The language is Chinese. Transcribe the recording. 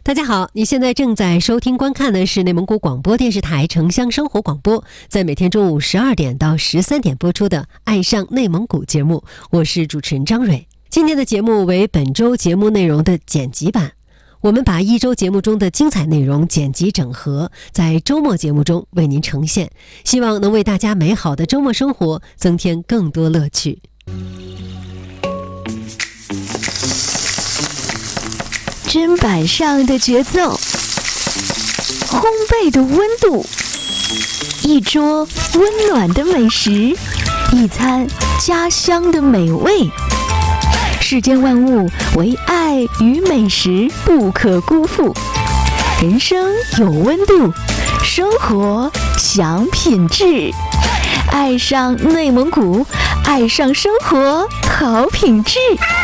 大家好，你现在正在收听观看的是内蒙古广播电视台城乡生活广播，在每天中午12点到13点播出的《爱上内蒙古》节目，我是主持人张蕊。今天的节目为本周节目内容的剪辑版，我们把一周节目中的精彩内容剪辑整合，在周末节目中为您呈现，希望能为大家美好的周末生活增添更多乐趣。 砧板上的节奏，烘焙的温度，一桌温暖的美食，一餐家乡的美味。世间万物唯爱与美食不可辜负，人生有温度，生活享品质。爱上内蒙古，爱上生活好品质。